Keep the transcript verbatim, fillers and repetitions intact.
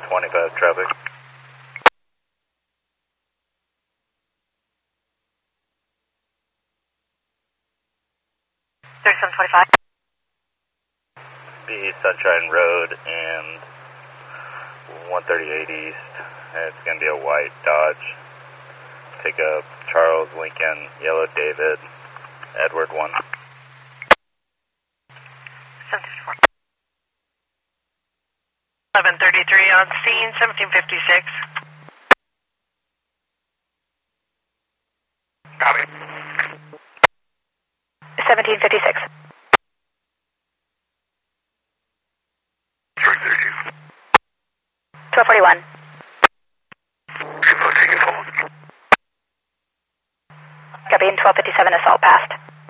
twenty-five traffic. thirty-seven twenty-five. B Sunshine Road and one thirty-eight East. It's going to be a white Dodge. Pick up Charles Lincoln, Yellow David, Edward one. eleven thirty-three on scene, seventeen fifty-six. Copy. seventeen fifty-six. three thirty. twelve forty-one. Info taken hold. Copy, and twelve fifty-seven assault passed.